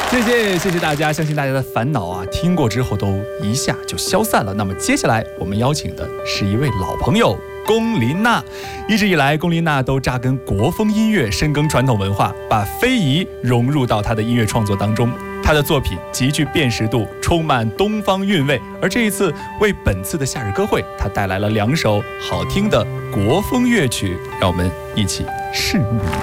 谢谢大家，相信大家的烦恼啊，听过之后都一下就消散了。那么接下来我们邀请的是一位老朋友龚琳娜，一直以来龚琳娜都扎根国风音乐，深耕传统文化，把非遗融入到她的音乐创作当中。她的作品极具辨识度，充满东方韵味。而这一次为本次的夏日歌会，她带来了2首好听的国风乐曲，让我们一起拭目以待。